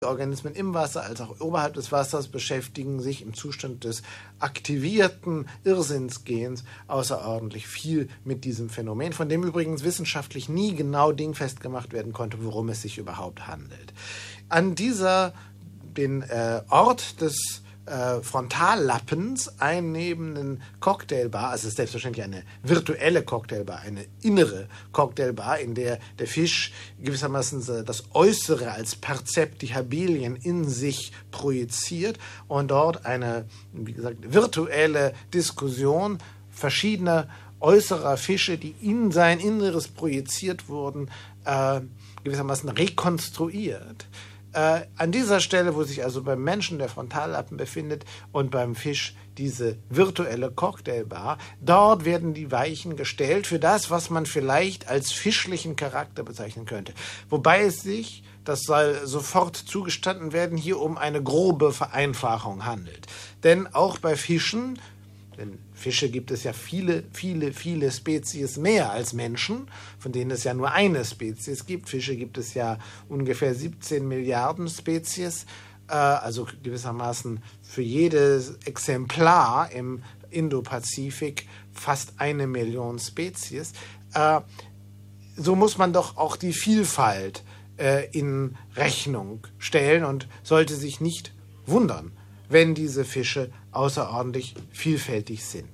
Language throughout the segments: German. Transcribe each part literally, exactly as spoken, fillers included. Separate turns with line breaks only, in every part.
Organismen im Wasser als auch oberhalb des Wassers beschäftigen sich im Zustand des aktivierten Irrsinnsgehens außerordentlich viel mit diesem Phänomen, von dem übrigens wissenschaftlich nie genau dingfest gemacht werden konnte, worum es sich überhaupt handelt. An dieser, den äh, Ort des äh, Frontallappens einnehmenden Cocktailbar, also es ist selbstverständlich eine virtuelle Cocktailbar, eine innere Cocktailbar, in der der Fisch gewissermaßen das Äußere als Perzeptihabilien in sich projiziert und dort eine, wie gesagt, virtuelle Diskussion verschiedener äußerer Fische, die in sein Inneres projiziert wurden, äh, gewissermaßen rekonstruiert. Äh, an dieser Stelle, wo sich also beim Menschen der Frontallappen befindet und beim Fisch diese virtuelle Cocktailbar, dort werden die Weichen gestellt für das, was man vielleicht als fischlichen Charakter bezeichnen könnte. Wobei es sich, das soll sofort zugestanden werden, hier um eine grobe Vereinfachung handelt. Denn auch bei Fischen, denn Fische gibt es ja viele, viele, viele Spezies mehr als Menschen, von denen es ja nur eine Spezies gibt. Fische gibt es ja ungefähr siebzehn Milliarden Spezies, äh, also gewissermaßen für jedes Exemplar im Indopazifik fast eine Million Spezies. Äh, so muss man doch auch die Vielfalt äh, in Rechnung stellen und sollte sich nicht wundern, wenn diese Fische außerordentlich vielfältig sind.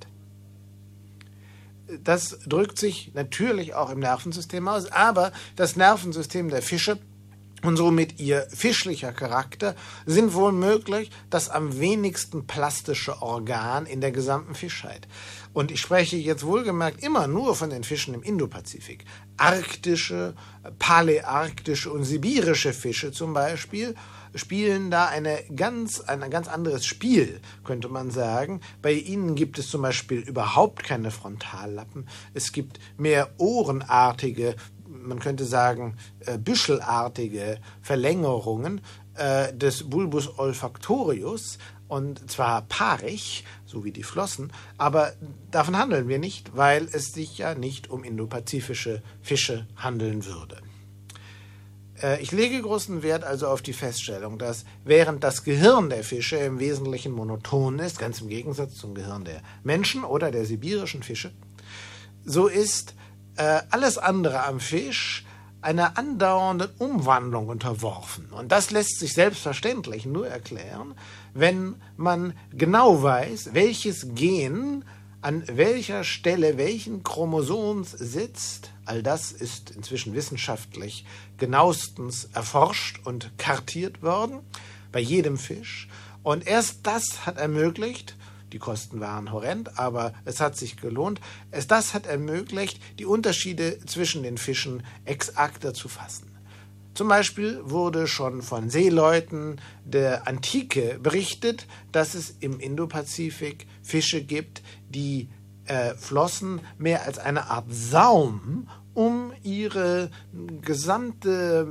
Das drückt sich natürlich auch im Nervensystem aus, aber das Nervensystem der Fische und somit ihr fischlicher Charakter sind wohl möglich das am wenigsten plastische Organ in der gesamten Fischheit. Und ich spreche jetzt wohlgemerkt immer nur von den Fischen im Indopazifik. Arktische, paläarktische und sibirische Fische zum Beispiel spielen da eine ganz, ein ganz anderes Spiel, könnte man sagen. Bei ihnen gibt es zum Beispiel überhaupt keine Frontallappen. Es gibt mehr ohrenartige, man könnte sagen, äh, büschelartige Verlängerungen äh, des Bulbus olfactorius, und zwar paarig, so wie die Flossen, aber davon handeln wir nicht, weil es sich ja nicht um indopazifische Fische handeln würde. Äh, ich lege großen Wert also auf die Feststellung, dass während das Gehirn der Fische im Wesentlichen monoton ist, ganz im Gegensatz zum Gehirn der Menschen oder der sibirischen Fische, so ist äh, alles andere am Fisch einer andauernden Umwandlung unterworfen. Und das lässt sich selbstverständlich nur erklären, wenn man genau weiß, welches Gen an welcher Stelle welchen Chromosoms sitzt. All das ist inzwischen wissenschaftlich genauestens erforscht und kartiert worden, bei jedem Fisch. Und erst das hat ermöglicht, die Kosten waren horrend, aber es hat sich gelohnt. Es, das hat ermöglicht, die Unterschiede zwischen den Fischen exakter zu fassen. Zum Beispiel wurde schon von Seeleuten der Antike berichtet, dass es im Indopazifik Fische gibt, die äh, Flossen mehr als eine Art Saum um ihre gesamte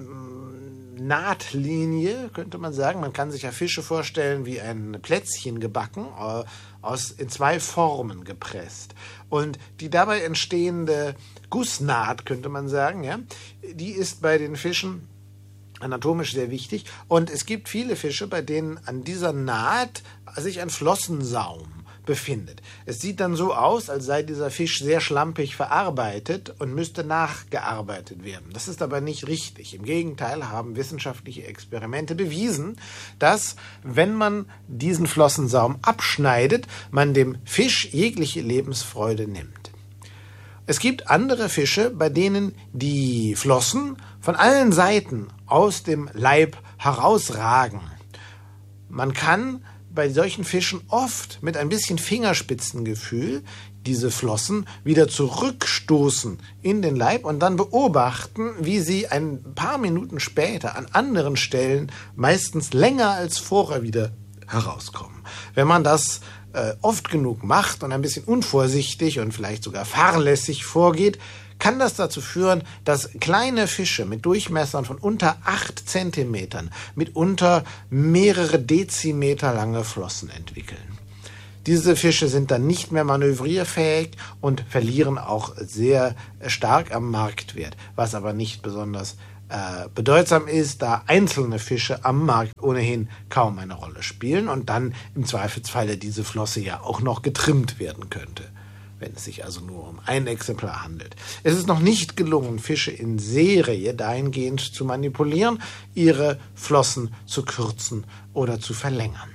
Nahtlinie, könnte man sagen. Man kann sich ja Fische vorstellen wie ein Plätzchen gebacken, aus, in zwei Formen gepresst. Und die dabei entstehende Gussnaht, könnte man sagen, ja, die ist bei den Fischen anatomisch sehr wichtig. Und es gibt viele Fische, bei denen an dieser Naht sich ein Flossensaum befindet. Es sieht dann so aus, als sei dieser Fisch sehr schlampig verarbeitet und müsste nachgearbeitet werden. Das ist aber nicht richtig. Im Gegenteil haben wissenschaftliche Experimente bewiesen, dass, wenn man diesen Flossensaum abschneidet, man dem Fisch jegliche Lebensfreude nimmt. Es gibt andere Fische, bei denen die Flossen von allen Seiten aus dem Leib herausragen. Man kann bei solchen Fischen oft mit ein bisschen Fingerspitzengefühl diese Flossen wieder zurückstoßen in den Leib und dann beobachten, wie sie ein paar Minuten später an anderen Stellen meistens länger als vorher wieder herauskommen. Wenn man das äh, oft genug macht und ein bisschen unvorsichtig und vielleicht sogar fahrlässig vorgeht, kann das dazu führen, dass kleine Fische mit Durchmessern von unter acht Zentimetern mitunter mehrere Dezimeter lange Flossen entwickeln. Diese Fische sind dann nicht mehr manövrierfähig und verlieren auch sehr stark am Marktwert, was aber nicht besonders äh, bedeutsam ist, da einzelne Fische am Markt ohnehin kaum eine Rolle spielen und dann im Zweifelsfalle diese Flosse ja auch noch getrimmt werden könnte, wenn es sich also nur um ein Exemplar handelt. Es ist noch nicht gelungen, Fische in Serie dahingehend zu manipulieren, ihre Flossen zu kürzen oder zu verlängern.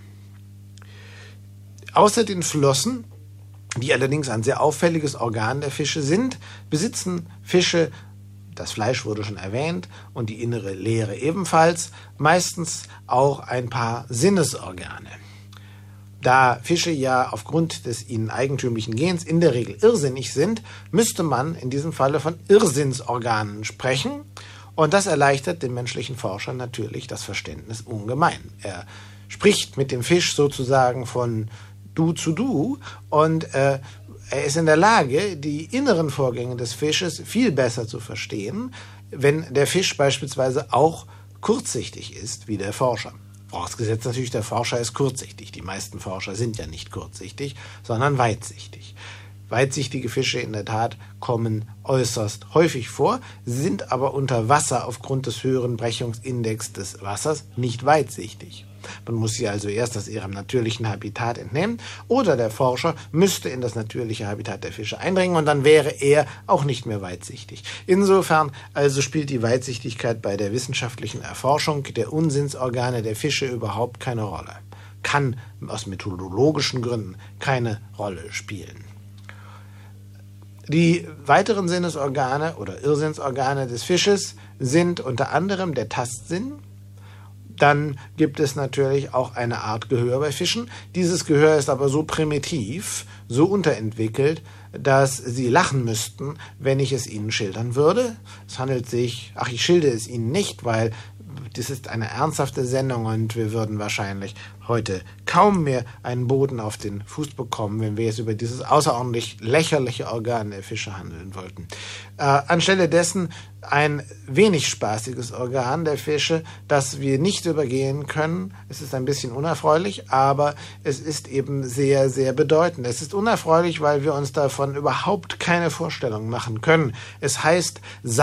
Außer den Flossen, die allerdings ein sehr auffälliges Organ der Fische sind, besitzen Fische, das Fleisch wurde schon erwähnt und die innere Leere ebenfalls, meistens auch ein paar Sinnesorgane. Da Fische ja aufgrund des ihnen eigentümlichen Gens in der Regel irrsinnig sind, müsste man in diesem Falle von Irrsinnsorganen sprechen. Und das erleichtert dem menschlichen Forscher natürlich das Verständnis ungemein. Er spricht mit dem Fisch sozusagen von du zu du und äh, er ist in der Lage, die inneren Vorgänge des Fisches viel besser zu verstehen, wenn der Fisch beispielsweise auch kurzsichtig ist, wie der Forscher. Vorausgesetzt natürlich, der Forscher ist kurzsichtig. Die meisten Forscher sind ja nicht kurzsichtig, sondern weitsichtig. Weitsichtige Fische in der Tat kommen äußerst häufig vor, sind aber unter Wasser aufgrund des höheren Brechungsindex des Wassers nicht weitsichtig. Man muss sie also erst aus ihrem natürlichen Habitat entnehmen oder der Forscher müsste in das natürliche Habitat der Fische eindringen und dann wäre er auch nicht mehr weitsichtig. Insofern also spielt die Weitsichtigkeit bei der wissenschaftlichen Erforschung der Unsinnsorgane der Fische überhaupt keine Rolle. Kann aus methodologischen Gründen keine Rolle spielen. Die weiteren Sinnesorgane oder Irrsinnsorgane des Fisches sind unter anderem der Tastsinn. Dann gibt es natürlich auch eine Art Gehör bei Fischen. Dieses Gehör ist aber so primitiv, so unterentwickelt, dass sie lachen müssten, wenn ich es ihnen schildern würde. Es handelt sich, ach, ich schilde es ihnen nicht, weil das ist eine ernsthafte Sendung und wir würden wahrscheinlich heute kaum mehr einen Boden auf den Fuß bekommen, wenn wir jetzt über dieses außerordentlich lächerliche Organ der Fische handeln wollten. Äh, anstelle dessen ein wenig spaßiges Organ der Fische, das wir nicht übergehen können. Es ist ein bisschen unerfreulich, aber es ist eben sehr, sehr bedeutend. Es ist unerfreulich, weil wir uns davon überhaupt keine Vorstellung machen können. Es heißt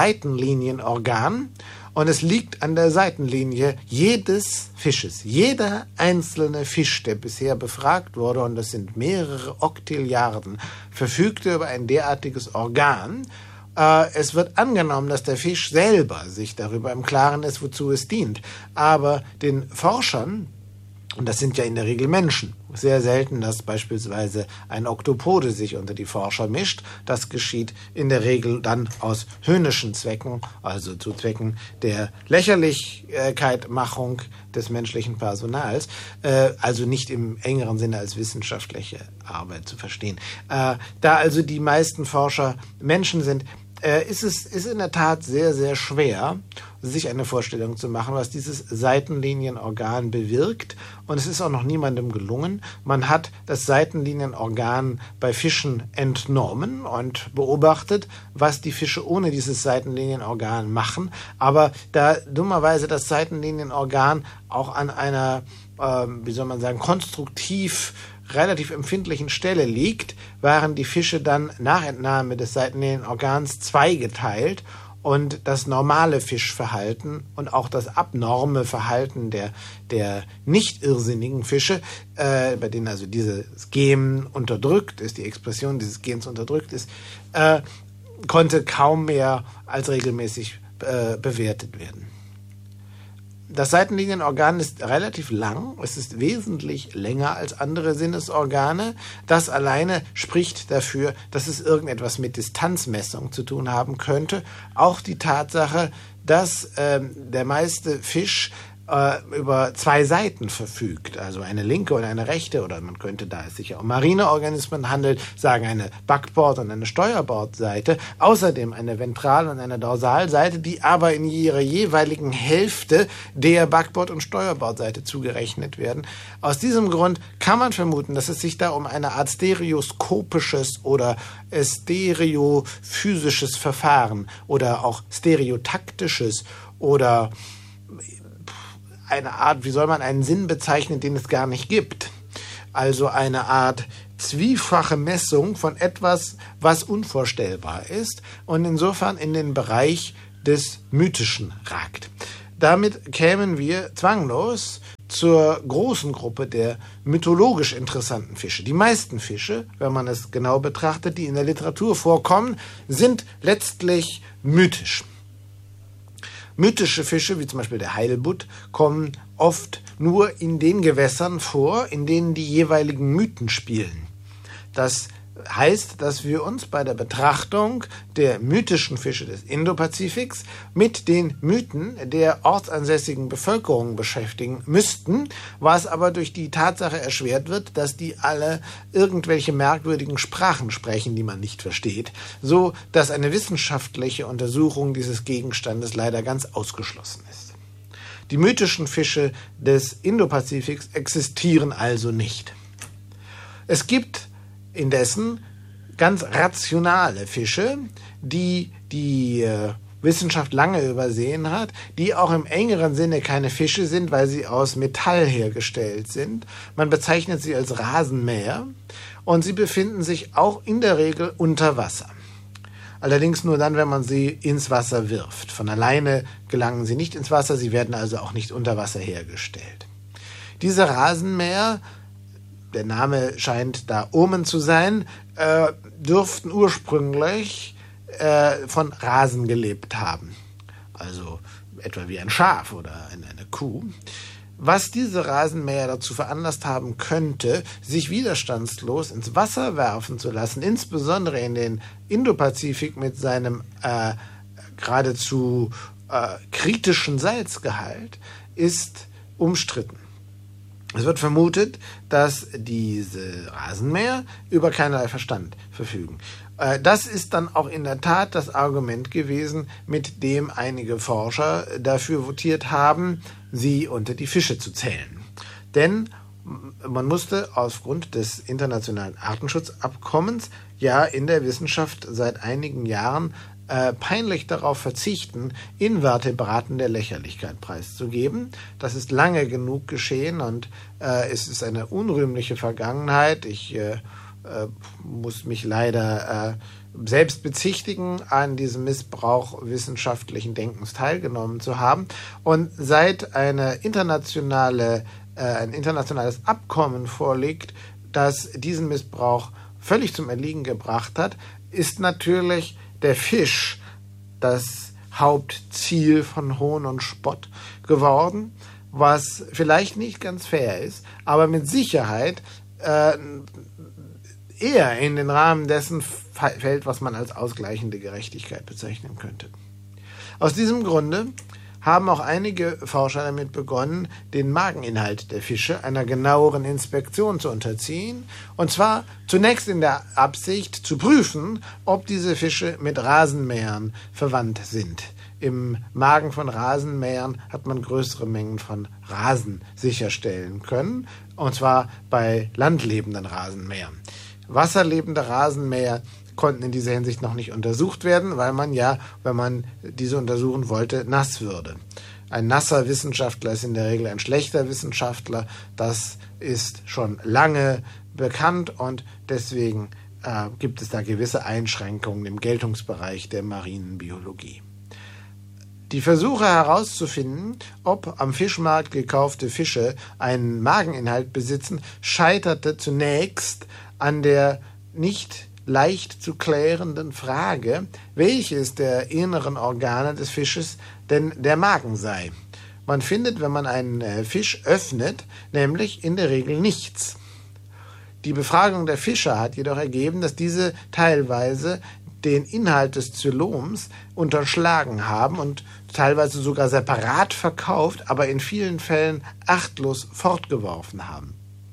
Seitenlinienorgan. Und es liegt an der Seitenlinie jedes Fisches. Jeder einzelne Fisch, der bisher befragt wurde, und das sind mehrere Oktilliarden, verfügte über ein derartiges Organ. Äh, es wird angenommen, dass der Fisch selber sich darüber im Klaren ist, wozu es dient. Aber den Forschern, und das sind ja in der Regel Menschen, sehr selten, dass beispielsweise ein Oktopode sich unter die Forscher mischt. Das geschieht in der Regel dann aus höhnischen Zwecken, also zu Zwecken der Lächerlichkeitmachung des menschlichen Personals, äh, also nicht im engeren Sinne als wissenschaftliche Arbeit zu verstehen. Äh, da also die meisten Forscher Menschen sind, äh, ist es ist in der Tat sehr, sehr schwer, sich eine Vorstellung zu machen, was dieses Seitenlinienorgan bewirkt. Und es ist auch noch niemandem gelungen. Man hat das Seitenlinienorgan bei Fischen entnommen und beobachtet, was die Fische ohne dieses Seitenlinienorgan machen. Aber da dummerweise das Seitenlinienorgan auch an einer, äh, wie soll man sagen, konstruktiv relativ empfindlichen Stelle liegt, waren die Fische dann nach Entnahme des Seitenlinienorgans zweigeteilt. Und das normale Fischverhalten und auch das abnorme Verhalten der, der nicht irrsinnigen Fische, äh, bei denen also dieses Gen unterdrückt ist, die Expression dieses Gens unterdrückt ist, äh, konnte kaum mehr als regelmäßig äh, bewertet werden. Das Seitenlinienorgan ist relativ lang, es ist wesentlich länger als andere Sinnesorgane. Das alleine spricht dafür, dass es irgendetwas mit Distanzmessung zu tun haben könnte. Auch die Tatsache, dass ähm, der meiste Fisch äh, über zwei Seiten verfügt, also eine linke und eine rechte, oder man könnte, da es sich ja um Marineorganismen handelt, sagen eine Backbord- und eine Steuerbordseite, außerdem eine Ventral- und eine Dorsalseite, die aber in ihrer jeweiligen Hälfte der Backbord- und Steuerbordseite zugerechnet werden. Aus diesem Grund kann man vermuten, dass es sich da um eine Art stereoskopisches oder stereophysisches Verfahren oder auch stereotaktisches oder eine Art, wie soll man einen Sinn bezeichnen, den es gar nicht gibt. Also eine Art zwiefache Messung von etwas, was unvorstellbar ist und insofern in den Bereich des Mythischen ragt. Damit kämen wir zwanglos zur großen Gruppe der mythologisch interessanten Fische. Die meisten Fische, wenn man es genau betrachtet, die in der Literatur vorkommen, sind letztlich mythisch. Mythische Fische, wie zum Beispiel der Heilbutt, kommen oft nur in den Gewässern vor, in denen die jeweiligen Mythen spielen. Das heißt, dass wir uns bei der Betrachtung der mythischen Fische des Indopazifiks mit den Mythen der ortsansässigen Bevölkerung beschäftigen müssten, was aber durch die Tatsache erschwert wird, dass die alle irgendwelche merkwürdigen Sprachen sprechen, die man nicht versteht, so dass eine wissenschaftliche Untersuchung dieses Gegenstandes leider ganz ausgeschlossen ist. Die mythischen Fische des Indopazifiks existieren also nicht. Es gibt indessen ganz rationale Fische, die die äh, Wissenschaft lange übersehen hat, die auch im engeren Sinne keine Fische sind, weil sie aus Metall hergestellt sind. Man bezeichnet sie als Rasenmäher und sie befinden sich auch in der Regel unter Wasser. Allerdings nur dann, wenn man sie ins Wasser wirft. Von alleine gelangen sie nicht ins Wasser, sie werden also auch nicht unter Wasser hergestellt. Diese Rasenmäher, der Name scheint da Omen zu sein, äh, dürften ursprünglich äh, von Rasen gelebt haben. Also etwa wie ein Schaf oder eine, eine Kuh. Was diese Rasenmäher dazu veranlasst haben könnte, sich widerstandslos ins Wasser werfen zu lassen, insbesondere in den Indopazifik mit seinem äh, geradezu äh, kritischen Salzgehalt, ist umstritten. Es wird vermutet, dass diese Rasenmäher über keinerlei Verstand verfügen. Das ist dann auch in der Tat das Argument gewesen, mit dem einige Forscher dafür votiert haben, sie unter die Fische zu zählen. Denn man musste aufgrund des internationalen Artenschutzabkommens ja in der Wissenschaft seit einigen Jahren Äh, peinlich darauf verzichten, Invertebraten der Lächerlichkeit preiszugeben. Das ist lange genug geschehen und äh, es ist eine unrühmliche Vergangenheit. Ich äh, äh, muss mich leider äh, selbst bezichtigen, an diesem Missbrauch wissenschaftlichen Denkens teilgenommen zu haben. Und seit eine internationale, äh, ein internationales Abkommen vorliegt, das diesen Missbrauch völlig zum Erliegen gebracht hat, ist natürlich der Fisch das Hauptziel von Hohn und Spott geworden, was vielleicht nicht ganz fair ist, aber mit Sicherheit äh, eher in den Rahmen dessen fällt, was man als ausgleichende Gerechtigkeit bezeichnen könnte. Aus diesem Grunde haben auch einige Forscher damit begonnen, den Mageninhalt der Fische einer genaueren Inspektion zu unterziehen, und zwar zunächst in der Absicht zu prüfen, ob diese Fische mit Rasenmähern verwandt sind. Im Magen von Rasenmähern hat man größere Mengen von Rasen sicherstellen können, und zwar bei landlebenden Rasenmähern. Wasserlebende Rasenmäher konnten in dieser Hinsicht noch nicht untersucht werden, weil man ja, wenn man diese untersuchen wollte, nass würde. Ein nasser Wissenschaftler ist in der Regel ein schlechter Wissenschaftler. Das ist schon lange bekannt und deswegen äh, gibt es da gewisse Einschränkungen im Geltungsbereich der marinen Biologie. Die Versuche herauszufinden, ob am Fischmarkt gekaufte Fische einen Mageninhalt besitzen, scheiterte zunächst an der nicht leicht zu klärenden Frage, welches der inneren Organe des Fisches denn der Magen sei. Man findet, wenn man einen Fisch öffnet, nämlich in der Regel nichts. Die Befragung der Fischer hat jedoch ergeben, dass diese teilweise den Inhalt des Zyloms unterschlagen haben und teilweise sogar separat verkauft, aber in vielen Fällen achtlos fortgeworfen haben.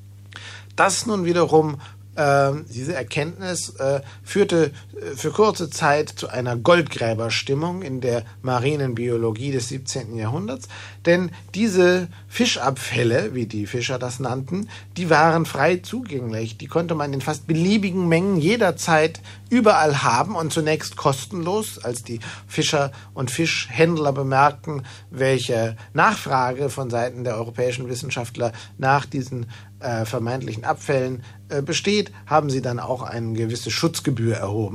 Das nun wiederum Äh, diese Erkenntnis äh, führte äh, für kurze Zeit zu einer Goldgräberstimmung in der marinen Biologie des siebzehnten Jahrhunderts, denn diese Fischabfälle, wie die Fischer das nannten, die waren frei zugänglich. Die konnte man in fast beliebigen Mengen jederzeit überall haben und zunächst kostenlos, als die Fischer und Fischhändler bemerkten, welche Nachfrage von Seiten der europäischen Wissenschaftler nach diesen äh, vermeintlichen Abfällen äh, besteht, haben sie dann auch eine gewisse Schutzgebühr erhoben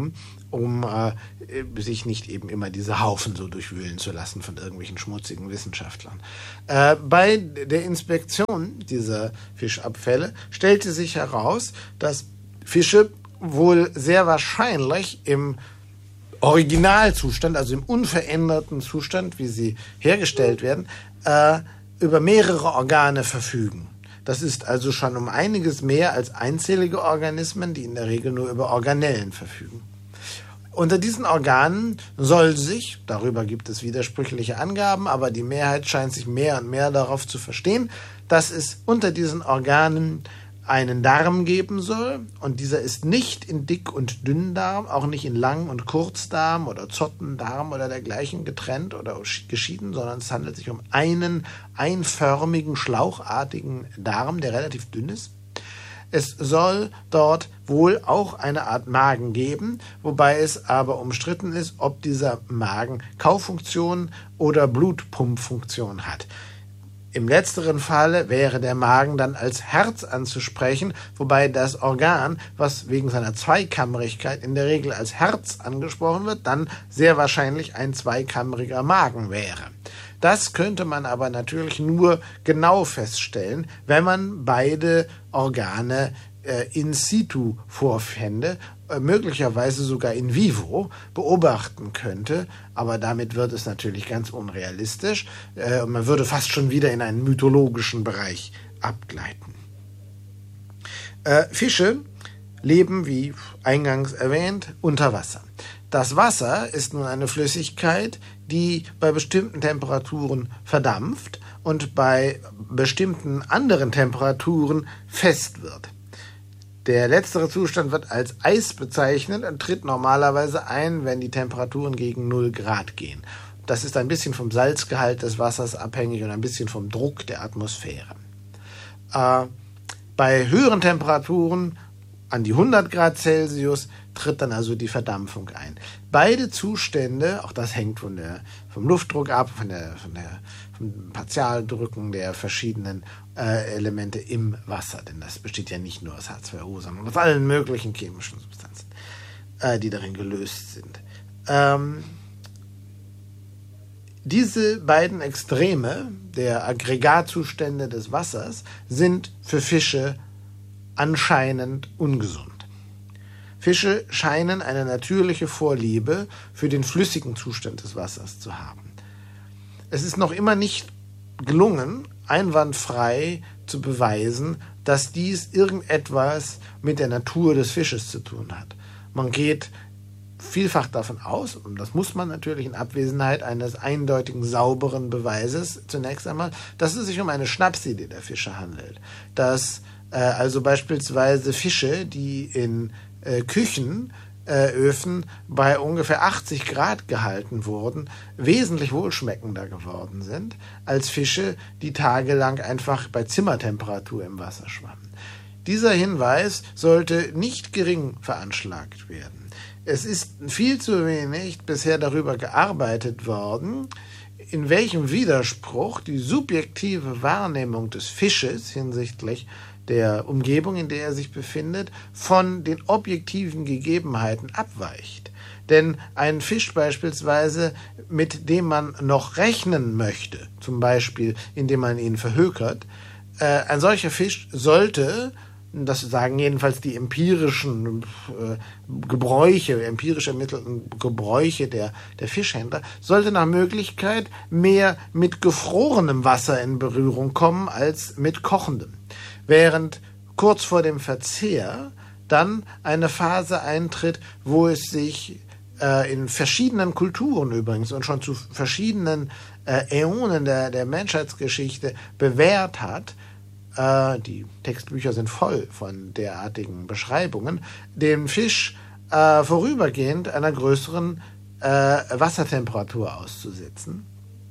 um äh, sich nicht eben immer diese Haufen so durchwühlen zu lassen von irgendwelchen schmutzigen Wissenschaftlern. Äh, bei der Inspektion dieser Fischabfälle stellte sich heraus, dass Fische wohl sehr wahrscheinlich im Originalzustand, also im unveränderten Zustand, wie sie hergestellt werden, äh, über mehrere Organe verfügen. Das ist also schon um einiges mehr als einzellige Organismen, die in der Regel nur über Organellen verfügen. Unter diesen Organen soll sich, darüber gibt es widersprüchliche Angaben, aber die Mehrheit scheint sich mehr und mehr darauf zu verstehen, dass es unter diesen Organen einen Darm geben soll, und dieser ist nicht in Dick- und Dünndarm, auch nicht in Lang- und Kurzdarm oder Zottendarm oder dergleichen getrennt oder geschieden, sondern es handelt sich um einen einförmigen, schlauchartigen Darm, der relativ dünn ist. Es soll dort wohl auch eine Art Magen geben, wobei es aber umstritten ist, ob dieser Magen Kaufunktion oder Blutpumpfunktion hat. Im letzteren Falle wäre der Magen dann als Herz anzusprechen, wobei das Organ, was wegen seiner Zweikammerigkeit in der Regel als Herz angesprochen wird, dann sehr wahrscheinlich ein zweikammeriger Magen wäre. Das könnte man aber natürlich nur genau feststellen, wenn man beide Organe äh, in situ vorfände, äh, möglicherweise sogar in vivo beobachten könnte, aber damit wird es natürlich ganz unrealistisch äh, und man würde fast schon wieder in einen mythologischen Bereich abgleiten. Äh, Fische leben, wie eingangs erwähnt, unter Wasser. Das Wasser ist nun eine Flüssigkeit, die bei bestimmten Temperaturen verdampft und bei bestimmten anderen Temperaturen fest wird. Der letztere Zustand wird als Eis bezeichnet und tritt normalerweise ein, wenn die Temperaturen gegen null Grad gehen. Das ist ein bisschen vom Salzgehalt des Wassers abhängig und ein bisschen vom Druck der Atmosphäre. Äh, bei höheren Temperaturen an die hundert Grad Celsius tritt dann also die Verdampfung ein. Beide Zustände, auch das hängt von der, vom Luftdruck ab, von der, von der, vom Partialdrücken der verschiedenen äh, Elemente im Wasser, denn das besteht ja nicht nur aus H zwei O, sondern aus allen möglichen chemischen Substanzen, äh, die darin gelöst sind. Ähm, diese beiden Extreme der Aggregatzustände des Wassers sind für Fische anscheinend ungesund. Fische scheinen eine natürliche Vorliebe für den flüssigen Zustand des Wassers zu haben. Es ist noch immer nicht gelungen, einwandfrei zu beweisen, dass dies irgendetwas mit der Natur des Fisches zu tun hat. Man geht vielfach davon aus, und das muss man natürlich in Abwesenheit eines eindeutigen, sauberen Beweises zunächst einmal, dass es sich um eine Schnapsidee der Fische handelt. Dass äh, also beispielsweise Fische, die in äh, Küchen äh, Öfen bei ungefähr achtzig Grad gehalten wurden, wesentlich wohlschmeckender geworden sind als Fische, die tagelang einfach bei Zimmertemperatur im Wasser schwammen. Dieser Hinweis sollte nicht gering veranschlagt werden. Es ist viel zu wenig bisher darüber gearbeitet worden, in welchem Widerspruch die subjektive Wahrnehmung des Fisches hinsichtlich der Umgebung, in der er sich befindet, von den objektiven Gegebenheiten abweicht. Denn ein Fisch beispielsweise, mit dem man noch rechnen möchte, zum Beispiel indem man ihn verhökert, äh, ein solcher Fisch sollte, das sagen jedenfalls die empirischen äh, Gebräuche, empirisch ermittelten Gebräuche der, der Fischhändler, sollte nach Möglichkeit mehr mit gefrorenem Wasser in Berührung kommen als mit kochendem. Während kurz vor dem Verzehr dann eine Phase eintritt, wo es sich äh, in verschiedenen Kulturen übrigens und schon zu verschiedenen äh, Äonen der, der Menschheitsgeschichte bewährt hat, äh, die Textbücher sind voll von derartigen Beschreibungen, den Fisch äh, vorübergehend einer größeren äh, Wassertemperatur auszusetzen.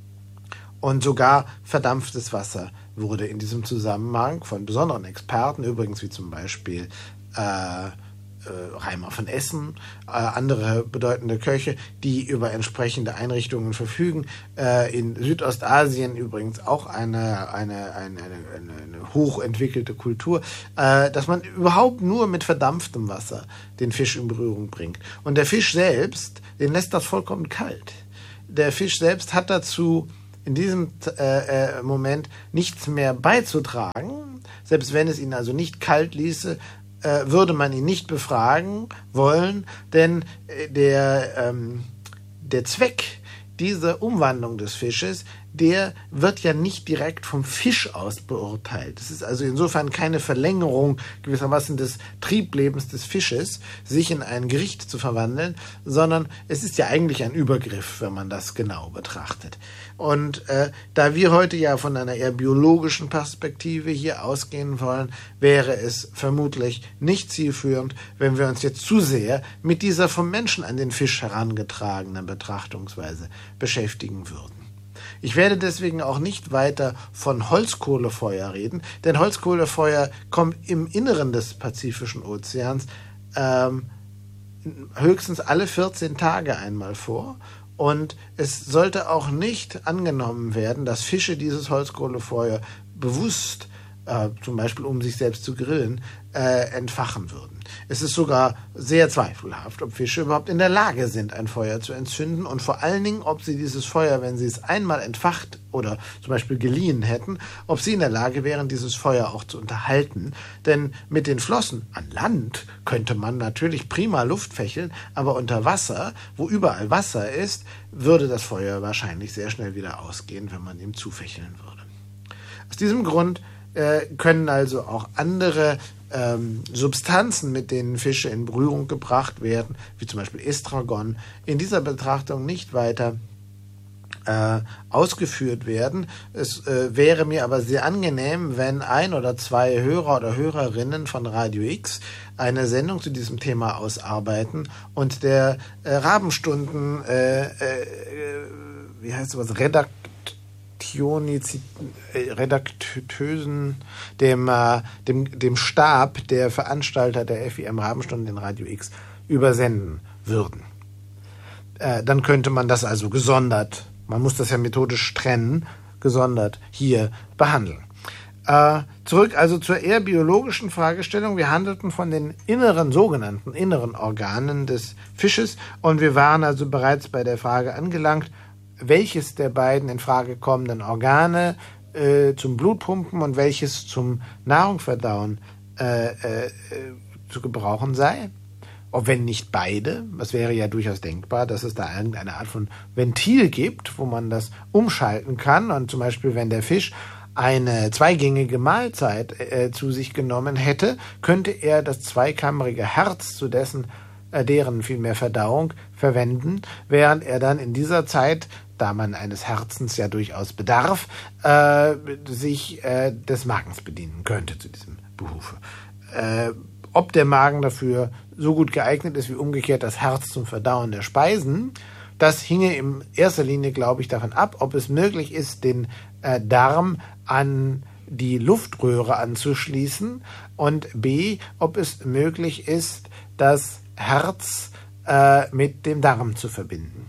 Und sogar verdampftes Wasser wurde in diesem Zusammenhang von besonderen Experten, übrigens wie zum Beispiel äh, äh, Reimer von Essen, äh, andere bedeutende Köche, die über entsprechende Einrichtungen verfügen. Äh, in Südostasien übrigens auch eine, eine, eine, eine, eine hochentwickelte Kultur, äh, dass man überhaupt nur mit verdampftem Wasser den Fisch in Berührung bringt. Und der Fisch selbst, den lässt das vollkommen kalt. Der Fisch selbst hat dazu in diesem äh, Moment nichts mehr beizutragen. Selbst wenn es ihn also nicht kalt ließe, äh, würde man ihn nicht befragen wollen, denn äh, der, ähm, der Zweck dieser Umwandlung des Fisches, der wird ja nicht direkt vom Fisch aus beurteilt. Es ist also insofern keine Verlängerung gewissermaßen des Trieblebens des Fisches, sich in ein Gericht zu verwandeln, sondern es ist ja eigentlich ein Übergriff, wenn man das genau betrachtet. Und äh, da wir heute ja von einer eher biologischen Perspektive hier ausgehen wollen, wäre es vermutlich nicht zielführend, wenn wir uns jetzt zu sehr mit dieser vom Menschen an den Fisch herangetragenen Betrachtungsweise beschäftigen würden. Ich werde deswegen auch nicht weiter von Holzkohlefeuer reden, denn Holzkohlefeuer kommt im Inneren des Pazifischen Ozeans ähm, höchstens alle vierzehn Tage einmal vor. Und es sollte auch nicht angenommen werden, dass Fische dieses Holzkohlefeuer bewusst, äh, zum Beispiel um sich selbst zu grillen, äh, entfachen würden. Es ist sogar sehr zweifelhaft, ob Fische überhaupt in der Lage sind, ein Feuer zu entzünden und vor allen Dingen, ob sie dieses Feuer, wenn sie es einmal entfacht oder zum Beispiel geliehen hätten, ob sie in der Lage wären, dieses Feuer auch zu unterhalten. Denn mit den Flossen an Land könnte man natürlich prima Luft fächeln, aber unter Wasser, wo überall Wasser ist, würde das Feuer wahrscheinlich sehr schnell wieder ausgehen, wenn man ihm zufächeln würde. Aus diesem Grund äh, können also auch andere Ähm, Substanzen, mit denen Fische in Berührung gebracht werden, wie zum Beispiel Estragon, in dieser Betrachtung nicht weiter äh, ausgeführt werden. Es äh, wäre mir aber sehr angenehm, wenn ein oder zwei Hörer oder Hörerinnen von Radio X eine Sendung zu diesem Thema ausarbeiten und der äh, Rabenstunden äh, äh, wie heißt sowas, Redakt Redaktösen, dem, äh, dem, dem Stab der Veranstalter der F I M Rabenstunden in Radio X übersenden würden. Äh, dann könnte man das also gesondert, man muss das ja methodisch trennen, gesondert hier behandeln. Äh, zurück also zur eher biologischen Fragestellung. Wir handelten von den inneren, sogenannten inneren Organen des Fisches und wir waren also bereits bei der Frage angelangt, welches der beiden in Frage kommenden Organe äh, zum Blutpumpen und welches zum Nahrungsverdauen äh, äh, zu gebrauchen sei. Ob wenn nicht beide, das wäre ja durchaus denkbar, dass es da irgendeine Art von Ventil gibt, wo man das umschalten kann. Und zum Beispiel, wenn der Fisch eine zweigängige Mahlzeit äh, zu sich genommen hätte, könnte er das zweikammerige Herz zu dessen äh, deren vielmehr Verdauung verwenden, während er dann in dieser Zeit, da man eines Herzens ja durchaus bedarf, äh, sich äh, des Magens bedienen könnte zu diesem Behufe. Äh, ob der Magen dafür so gut geeignet ist wie umgekehrt das Herz zum Verdauen der Speisen, das hinge in erster Linie, glaube ich, davon ab, ob es möglich ist, den äh, Darm an die Luftröhre anzuschließen und b, ob es möglich ist, das Herz äh, mit dem Darm zu verbinden.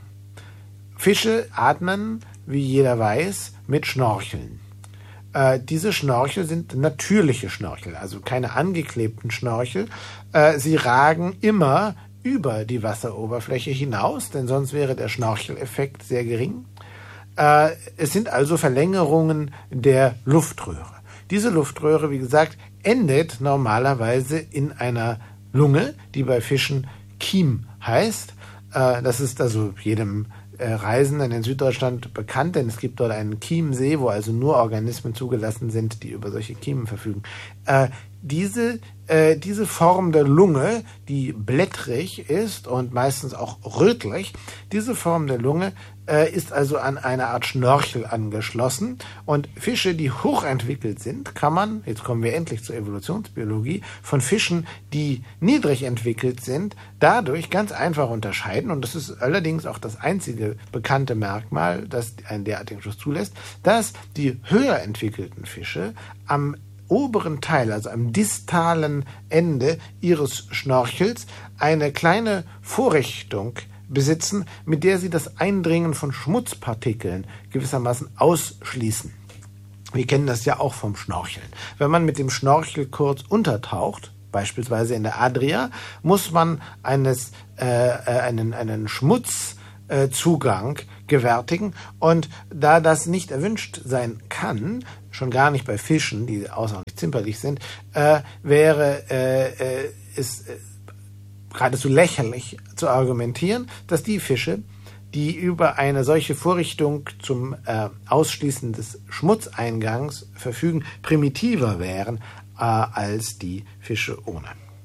Fische atmen, wie jeder weiß, mit Schnorcheln. Äh, diese Schnorchel sind natürliche Schnorchel, also keine angeklebten Schnorchel. Äh, sie ragen immer über die Wasseroberfläche hinaus, denn sonst wäre der Schnorcheleffekt sehr gering. Äh, es sind also Verlängerungen der Luftröhre. Diese Luftröhre, wie gesagt, endet normalerweise in einer Lunge, die bei Fischen Kiem heißt. Äh, das ist also jedem Reisenden in Süddeutschland bekannt, denn es gibt dort einen Chiemsee, wo also nur Organismen zugelassen sind, die über solche Kiemen verfügen. Äh, diese, äh, diese Form der Lunge, die blättrig ist und meistens auch rötlich, diese Form der Lunge äh, ist also an eine Art Schnorchel angeschlossen und Fische, die hochentwickelt sind, kann man, jetzt kommen wir endlich zur Evolutionsbiologie, von Fischen, die niedrig entwickelt sind, dadurch ganz einfach unterscheiden und das ist allerdings auch das einzige bekannte Merkmal, das einen derartigen Schluss zulässt, dass die höher entwickelten Fische am oberen Teil, also am distalen Ende ihres Schnorchels, eine kleine Vorrichtung besitzen, mit der sie das Eindringen von Schmutzpartikeln gewissermaßen ausschließen. Wir kennen das ja auch vom Schnorcheln. Wenn man mit dem Schnorchel kurz untertaucht, beispielsweise in der Adria, muss man eines, äh, einen, einen Schmutzzugang äh, gewärtigen. Und da das nicht erwünscht sein kann, schon gar nicht bei Fischen, die außerordentlich zimperlich sind, äh, wäre äh, äh, es äh, geradezu lächerlich zu argumentieren, dass die Fische, die über eine solche Vorrichtung zum äh, Ausschließen des Schmutzeingangs verfügen, primitiver wären äh, als die Fische ohne.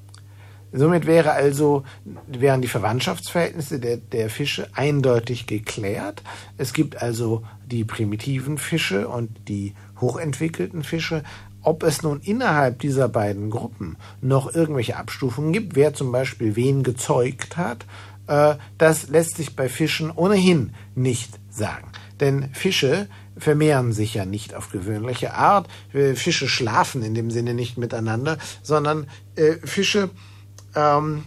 Somit wäre also, wären die Verwandtschaftsverhältnisse der, der Fische eindeutig geklärt. Es gibt also die primitiven Fische und die hochentwickelten Fische. Ob es nun innerhalb dieser beiden Gruppen noch irgendwelche Abstufungen gibt, wer zum Beispiel wen gezeugt hat, äh, das lässt sich bei Fischen ohnehin nicht sagen. Denn Fische vermehren sich ja nicht auf gewöhnliche Art. Fische schlafen in dem Sinne nicht miteinander, sondern äh, Fische ähm,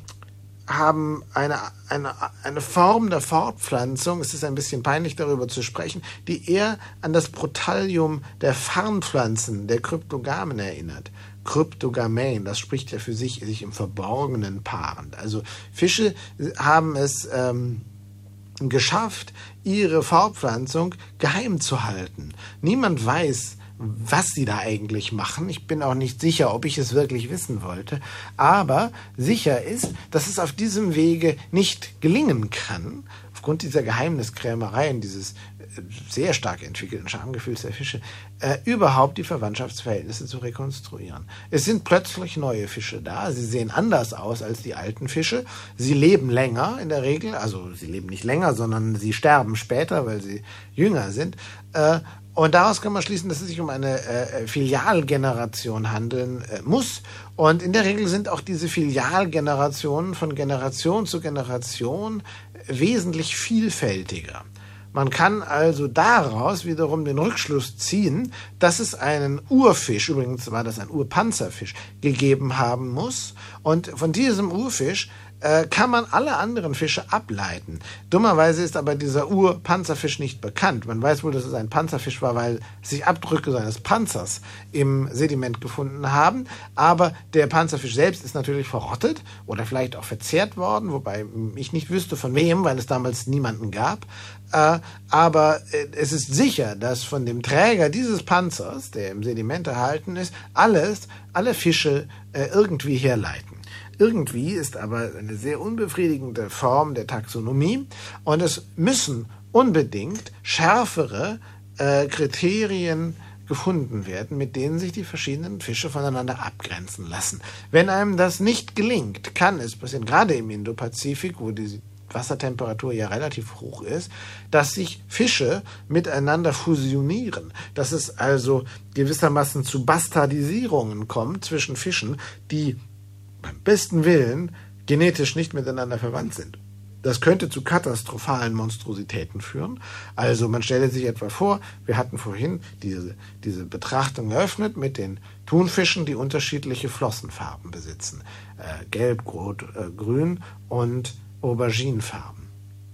haben eine, eine, eine Form der Fortpflanzung, es ist ein bisschen peinlich darüber zu sprechen, die eher an das Protallium der Farnpflanzen, der Kryptogamen erinnert. Kryptogamen, das spricht ja für sich, sich im Verborgenen paarend. Also Fische haben es ähm, geschafft, ihre Fortpflanzung geheim zu halten. Niemand weiß, was sie da eigentlich machen. Ich bin auch nicht sicher, ob ich es wirklich wissen wollte. Aber sicher ist, dass es auf diesem Wege nicht gelingen kann, aufgrund dieser Geheimniskrämerei und dieses sehr stark entwickelten Schamgefühls der Fische, äh, überhaupt die Verwandtschaftsverhältnisse zu rekonstruieren. Es sind plötzlich neue Fische da. Sie sehen anders aus als die alten Fische. Sie leben länger in der Regel. Also sie leben nicht länger, sondern sie sterben später, weil sie jünger sind. Äh, Und daraus kann man schließen, dass es sich um eine äh, Filialgeneration handeln äh, muss. Und in der Regel sind auch diese Filialgenerationen von Generation zu Generation wesentlich vielfältiger. Man kann also daraus wiederum den Rückschluss ziehen, dass es einen Urfisch, übrigens war das ein Urpanzerfisch, gegeben haben muss. Und von diesem Urfisch kann man alle anderen Fische ableiten. Dummerweise ist aber dieser Urpanzerfisch nicht bekannt. Man weiß wohl, dass es ein Panzerfisch war, weil sich Abdrücke seines Panzers im Sediment gefunden haben. Aber der Panzerfisch selbst ist natürlich verrottet oder vielleicht auch verzehrt worden, wobei ich nicht wüsste von wem, weil es damals niemanden gab. Äh, aber äh, es ist sicher, dass von dem Träger dieses Panzers, der im Sediment erhalten ist, alles, alle Fische äh, irgendwie herleiten. Irgendwie ist aber eine sehr unbefriedigende Form der Taxonomie und es müssen unbedingt schärfere äh, Kriterien gefunden werden, mit denen sich die verschiedenen Fische voneinander abgrenzen lassen. Wenn einem das nicht gelingt, kann es passieren, gerade im Indopazifik, wo die Wassertemperatur ja relativ hoch ist, dass sich Fische miteinander fusionieren, dass es also gewissermaßen zu Bastardisierungen kommt zwischen Fischen, die beim besten Willen genetisch nicht miteinander verwandt sind. Das könnte zu katastrophalen Monstrositäten führen. Also man stelle sich etwa vor, wir hatten vorhin diese, diese Betrachtung eröffnet mit den Thunfischen, die unterschiedliche Flossenfarben besitzen. Äh, Gelb, Rot, äh, Grün und Auberginenfarben.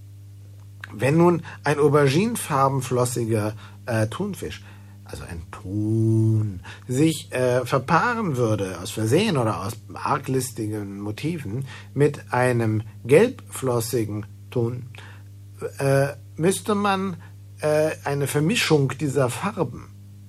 Wenn nun ein auberginenfarbenflossiger äh, Thunfisch, also ein Thun, sich äh, verpaaren würde, aus Versehen oder aus arglistigen Motiven, mit einem gelbflossigen Thun, äh, müsste man äh, eine Vermischung dieser Farben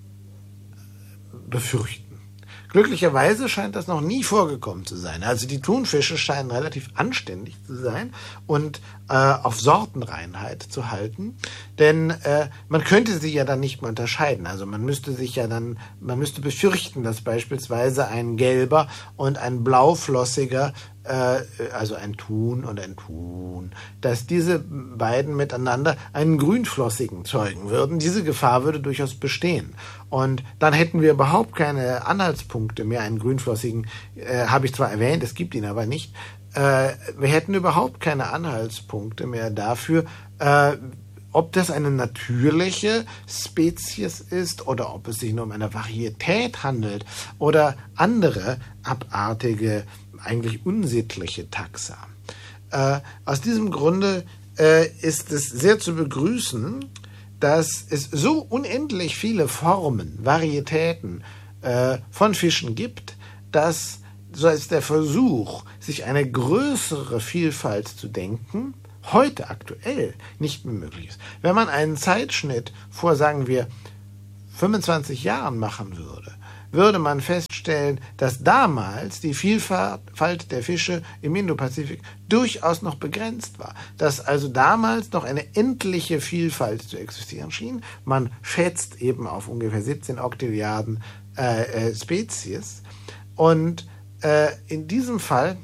befürchten. Glücklicherweise scheint das noch nie vorgekommen zu sein. Also die Thunfische scheinen relativ anständig zu sein und äh, auf Sortenreinheit zu halten, denn äh, man könnte sie ja dann nicht mehr unterscheiden. Also man müsste sich ja dann, man müsste befürchten, dass beispielsweise ein gelber und ein blauflossiger, äh, also ein Thun und ein Thun, dass diese beiden miteinander einen grünflossigen zeugen würden. Diese Gefahr würde durchaus bestehen. Und dann hätten wir überhaupt keine Anhaltspunkte mehr. Einen grünflossigen äh, habe ich zwar erwähnt, es gibt ihn aber nicht. Äh, wir hätten überhaupt keine Anhaltspunkte mehr dafür, äh, ob das eine natürliche Spezies ist oder ob es sich nur um eine Varietät handelt oder andere abartige, eigentlich unsittliche Taxa. Äh, aus diesem Grunde äh, ist es sehr zu begrüßen, dass es so unendlich viele Formen, Varietäten äh, von Fischen gibt, dass so ist der Versuch, sich eine größere Vielfalt zu denken, heute aktuell nicht mehr möglich ist. Wenn man einen Zeitschnitt vor, sagen wir, fünfundzwanzig Jahren machen würde, würde man feststellen, dass damals die Vielfalt der Fische im Indopazifik durchaus noch begrenzt war. Dass also damals noch eine endliche Vielfalt zu existieren schien. Man schätzt eben auf ungefähr siebzehn Oktilliarden äh, äh, Spezies. Und äh, in diesem Fall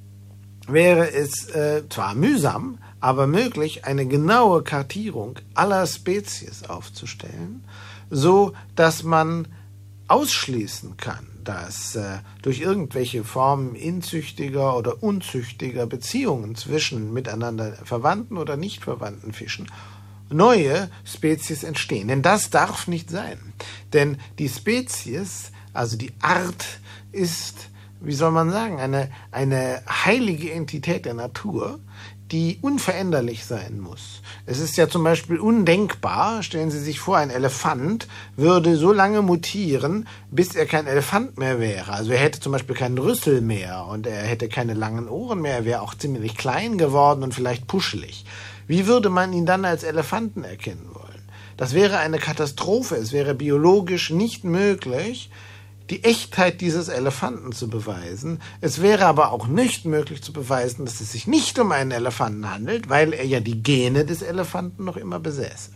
wäre es äh, zwar mühsam, aber möglich, eine genaue Kartierung aller Spezies aufzustellen, so dass man ausschließen kann, dass äh, durch irgendwelche Formen inzüchtiger oder unzüchtiger Beziehungen zwischen miteinander verwandten oder nicht verwandten Fischen neue Spezies entstehen. Denn das darf nicht sein. Denn die Spezies, also die Art, ist, wie soll man sagen, eine, eine heilige Entität der Natur, die unveränderlich sein muss. Es ist ja zum Beispiel undenkbar, stellen Sie sich vor, ein Elefant würde so lange mutieren, bis er kein Elefant mehr wäre. Also er hätte zum Beispiel keinen Rüssel mehr und er hätte keine langen Ohren mehr, er wäre auch ziemlich klein geworden und vielleicht puschelig. Wie würde man ihn dann als Elefanten erkennen wollen? Das wäre eine Katastrophe, es wäre biologisch nicht möglich, die Echtheit dieses Elefanten zu beweisen. Es wäre aber auch nicht möglich zu beweisen, dass es sich nicht um einen Elefanten handelt, weil er ja die Gene des Elefanten noch immer besäße.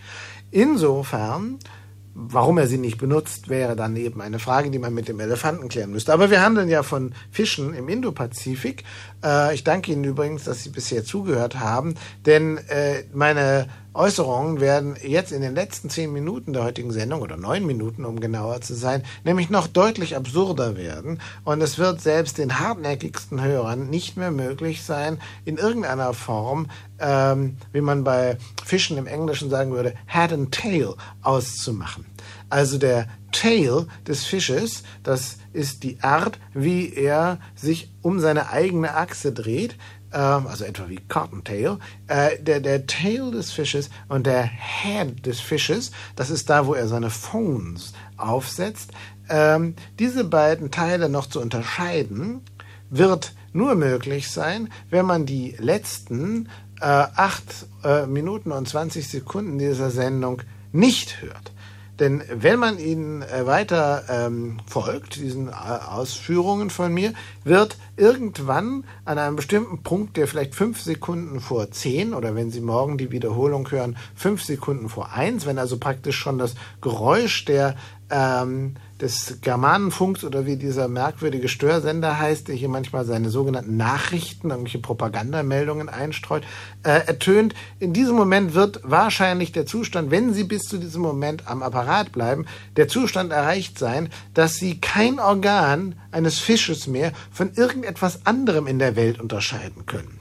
Insofern, warum er sie nicht benutzt, wäre dann eben eine Frage, die man mit dem Elefanten klären müsste. Aber wir handeln ja von Fischen im Indopazifik. Äh, ich danke Ihnen übrigens, dass Sie bisher zugehört haben, denn äh, meine Äußerungen werden jetzt in den letzten zehn Minuten der heutigen Sendung, oder neun Minuten, um genauer zu sein, nämlich noch deutlich absurder werden. Und es wird selbst den hartnäckigsten Hörern nicht mehr möglich sein, in irgendeiner Form, ähm, wie man bei Fischen im Englischen sagen würde, Head and Tail auszumachen. Also der Tail des Fisches, das ist die Art, wie er sich um seine eigene Achse dreht, also etwa wie Cottontail, äh, der, der Tail des Fisches und der Head des Fisches, das ist da, wo er seine Phones aufsetzt. Ähm, diese beiden Teile noch zu unterscheiden, wird nur möglich sein, wenn man die letzten äh, acht äh, Minuten und zwanzig Sekunden dieser Sendung nicht hört. Denn wenn man ihnen äh, weiter ähm, folgt, diesen äh, Ausführungen von mir, wird irgendwann an einem bestimmten Punkt, der vielleicht fünf Sekunden vor zehn oder wenn Sie morgen die Wiederholung hören, fünf Sekunden vor eins, wenn also praktisch schon das Geräusch der ähm, des Germanenfunks oder wie dieser merkwürdige Störsender heißt, der hier manchmal seine sogenannten Nachrichten, irgendwelche Propagandameldungen einstreut, äh, ertönt. In diesem Moment wird wahrscheinlich der Zustand, wenn Sie bis zu diesem Moment am Apparat bleiben, der Zustand erreicht sein, dass Sie kein Organ eines Fisches mehr von irgendetwas anderem in der Welt unterscheiden können.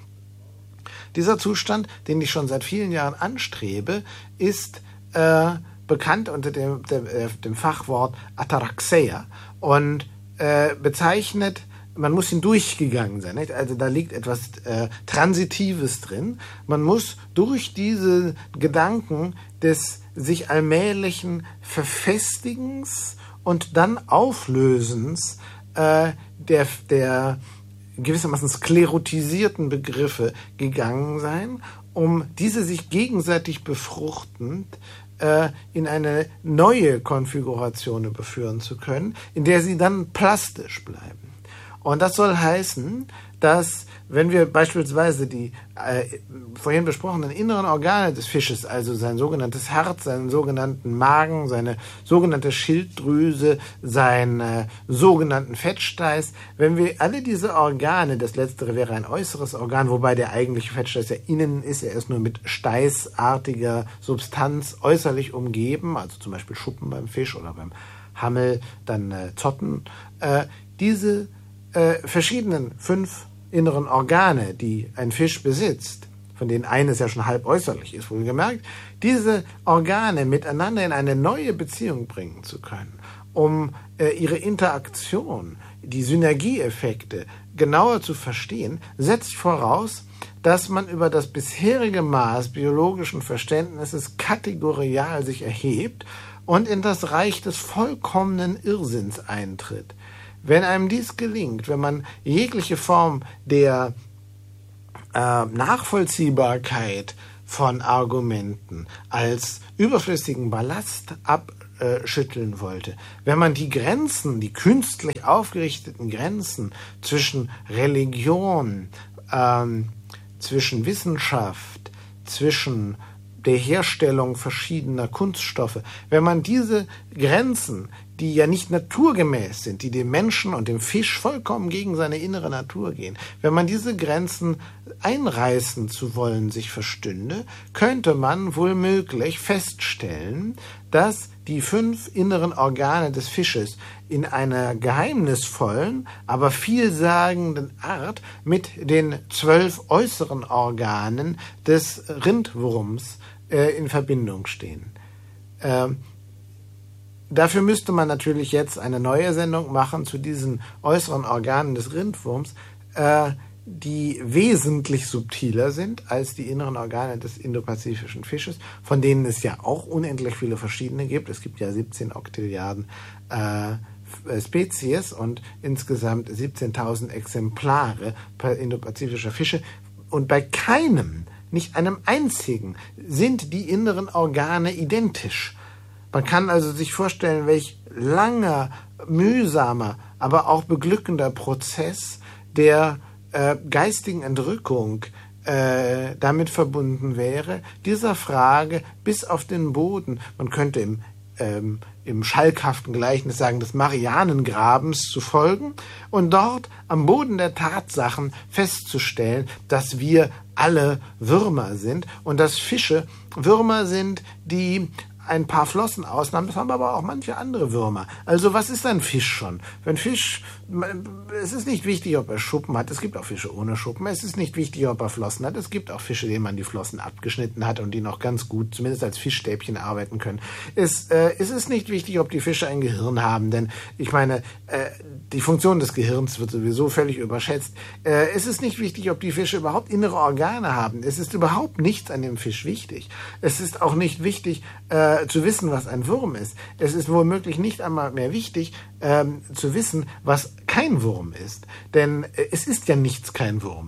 Dieser Zustand, den ich schon seit vielen Jahren anstrebe, ist äh, bekannt unter dem, dem, dem Fachwort Ataraxia und äh, bezeichnet, man muss ihn durchgegangen sein, nicht? Also da liegt etwas äh, Transitives drin. Man muss durch diese Gedanken des sich allmählichen Verfestigens und dann Auflösens äh, der, der gewissermaßen sklerotisierten Begriffe gegangen sein, um diese sich gegenseitig befruchtend in eine neue Konfiguration überführen zu können, in der sie dann plastisch bleiben. Und das soll heißen, dass wenn wir beispielsweise die äh, vorhin besprochenen inneren Organe des Fisches, also sein sogenanntes Herz, seinen sogenannten Magen, seine sogenannte Schilddrüse, seinen äh, sogenannten Fettsteiß, wenn wir alle diese Organe, das letztere wäre ein äußeres Organ, wobei der eigentliche Fettsteiß ja innen ist, er ist nur mit steißartiger Substanz äußerlich umgeben, also zum Beispiel Schuppen beim Fisch oder beim Hammel, dann äh, Zotten, äh, diese äh, verschiedenen fünf inneren Organe, die ein Fisch besitzt, von denen eines ja schon halb äußerlich ist, wohlgemerkt, diese Organe miteinander in eine neue Beziehung bringen zu können, um äh, ihre Interaktion, die Synergieeffekte genauer zu verstehen, setzt voraus, dass man über das bisherige Maß biologischen Verständnisses kategorial sich erhebt und in das Reich des vollkommenen Irrsinns eintritt. Wenn einem dies gelingt, wenn man jegliche Form der äh, Nachvollziehbarkeit von Argumenten als überflüssigen Ballast abschütteln wollte, wenn man die Grenzen, die künstlich aufgerichteten Grenzen zwischen Religion, ähm, zwischen Wissenschaft, zwischen der Herstellung verschiedener Kunststoffe, wenn man diese Grenzen, die ja nicht naturgemäß sind, die dem Menschen und dem Fisch vollkommen gegen seine innere Natur gehen, wenn man diese Grenzen einreißen zu wollen sich verstünde, könnte man wohl möglich feststellen, dass die fünf inneren Organe des Fisches in einer geheimnisvollen, aber vielsagenden Art mit den zwölf äußeren Organen des Rindwurms äh, in Verbindung stehen. Ähm, Dafür müsste man natürlich jetzt eine neue Sendung machen zu diesen äußeren Organen des Rindwurms, äh, die wesentlich subtiler sind als die inneren Organe des indopazifischen Fisches, von denen es ja auch unendlich viele verschiedene gibt. Es gibt ja siebzehn Oktilliarden äh, Spezies und insgesamt siebzehntausend Exemplare indopazifischer Fische. Und bei keinem, nicht einem einzigen, sind die inneren Organe identisch. Man kann also sich vorstellen, welch langer, mühsamer, aber auch beglückender Prozess der äh, geistigen Entrückung äh, damit verbunden wäre, dieser Frage bis auf den Boden, man könnte im, ähm, im schalkhaften Gleichnis sagen, des Marianengrabens zu folgen und dort am Boden der Tatsachen festzustellen, dass wir alle Würmer sind und dass Fische Würmer sind, die ein paar Flossen ausnahmen, das haben aber auch manche andere Würmer. Also was ist ein Fisch schon? Ein Fisch, es ist nicht wichtig, ob er Schuppen hat, es gibt auch Fische ohne Schuppen, es ist nicht wichtig, ob er Flossen hat, es gibt auch Fische, denen man die Flossen abgeschnitten hat und die noch ganz gut, zumindest als Fischstäbchen arbeiten können. Es, äh, es ist nicht wichtig, ob die Fische ein Gehirn haben, denn ich meine, äh, die Funktion des Gehirns wird sowieso völlig überschätzt. Äh, es ist nicht wichtig, ob die Fische überhaupt innere Organe haben. Es ist überhaupt nichts an dem Fisch wichtig. Es ist auch nicht wichtig, äh, zu wissen, was ein Wurm ist. Es ist womöglich nicht einmal mehr wichtig, ähm, zu wissen, was kein Wurm ist. Denn äh, es ist ja nichts kein Wurm.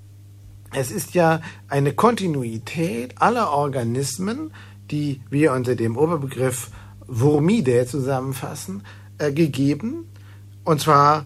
Es ist ja eine Kontinuität aller Organismen, die wir unter dem Oberbegriff Wurmidae zusammenfassen, äh, gegeben. Und zwar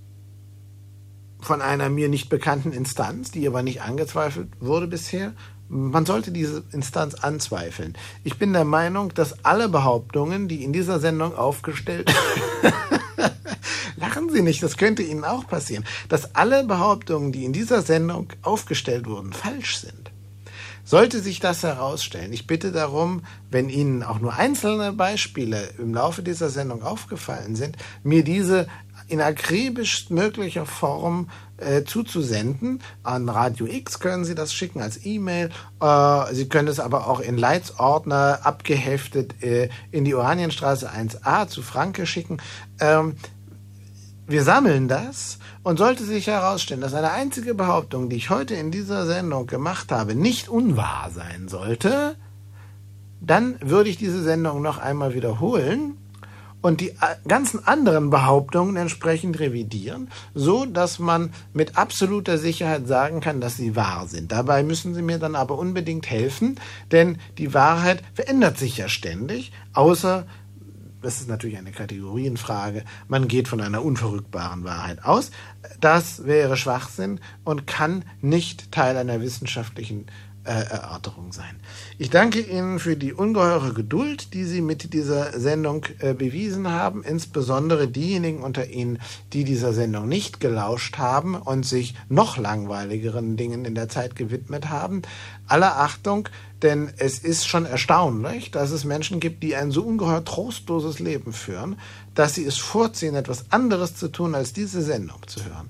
von einer mir nicht bekannten Instanz, die aber nicht angezweifelt wurde bisher. Man sollte diese Instanz anzweifeln. Ich bin der Meinung, dass alle Behauptungen, die in dieser Sendung aufgestellt lachen Sie nicht, das könnte Ihnen auch passieren, dass alle Behauptungen, die in dieser Sendung aufgestellt wurden, falsch sind. Sollte sich das herausstellen, ich bitte darum, wenn Ihnen auch nur einzelne Beispiele im Laufe dieser Sendung aufgefallen sind, mir diese in akribisch möglicher Form äh, zuzusenden. An Radio X können Sie das schicken als E-Mail. Äh, Sie können es aber auch in Leitsordner abgeheftet äh, in die Oranienstraße eins a zu Franke schicken. Ähm, wir sammeln das und sollte sich herausstellen, dass eine einzige Behauptung, die ich heute in dieser Sendung gemacht habe, nicht unwahr sein sollte, dann würde ich diese Sendung noch einmal wiederholen und die ganzen anderen Behauptungen entsprechend revidieren, so dass man mit absoluter Sicherheit sagen kann, dass sie wahr sind. Dabei müssen Sie mir dann aber unbedingt helfen, denn die Wahrheit verändert sich ja ständig, außer, das ist natürlich eine Kategorienfrage, man geht von einer unverrückbaren Wahrheit aus. Das wäre Schwachsinn und kann nicht Teil einer wissenschaftlichen Erörterung sein. Ich danke Ihnen für die ungeheure Geduld, die Sie mit dieser Sendung äh, bewiesen haben, insbesondere diejenigen unter Ihnen, die dieser Sendung nicht gelauscht haben und sich noch langweiligeren Dingen in der Zeit gewidmet haben. Aller Achtung, denn es ist schon erstaunlich, dass es Menschen gibt, die ein so ungeheuer trostloses Leben führen, dass sie es vorziehen, etwas anderes zu tun, als diese Sendung zu hören.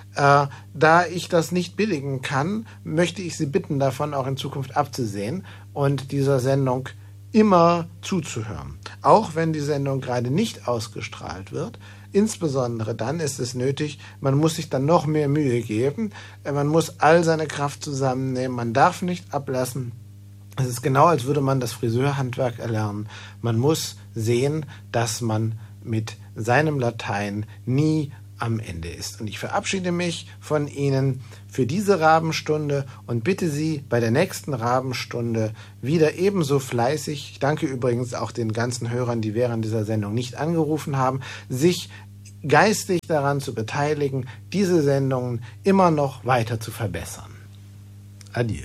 Äh, da ich das nicht billigen kann, möchte ich Sie bitten, davon auch in Zukunft abzusehen und dieser Sendung immer zuzuhören. Auch wenn die Sendung gerade nicht ausgestrahlt wird, insbesondere dann ist es nötig, man muss sich dann noch mehr Mühe geben, man muss all seine Kraft zusammennehmen, man darf nicht ablassen. Es ist genau, als würde man das Friseurhandwerk erlernen. Man muss sehen, dass man mit seinem Latein nie am Ende ist. Und ich verabschiede mich von Ihnen für diese Rabenstunde und bitte Sie bei der nächsten Rabenstunde wieder ebenso fleißig, ich danke übrigens auch den ganzen Hörern, die während dieser Sendung nicht angerufen haben, sich geistig daran zu beteiligen, diese Sendungen immer noch weiter zu verbessern. Adieu.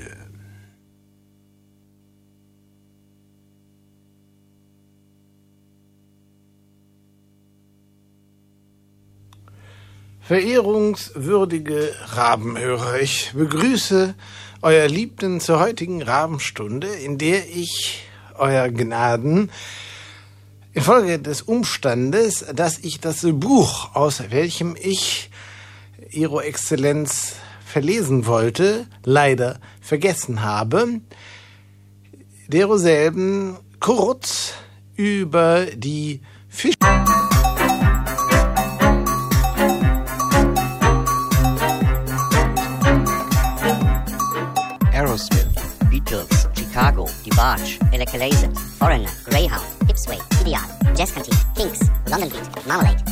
Verehrungswürdige Rabenhörer, ich begrüße euer Liebten zur heutigen Rabenstunde, in der ich euer Gnaden infolge des Umstandes, dass ich das Buch, aus welchem ich Ihre Exzellenz verlesen wollte, leider vergessen habe, deroselben kurz über die Fische
Aerosmith, Beatles, Chicago, DeBarge, Elekalazen, Foreigner, Greyhound, Ipsway, Ideal, Jazz Canteen, Kinks, London Beat, Marmalade,